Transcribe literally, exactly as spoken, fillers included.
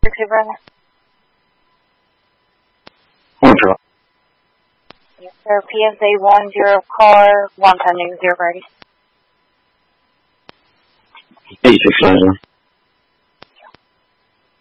Okay, brother. Control. Yes, sir. P S A one zero car, one time zero ready. eighty-six thousand.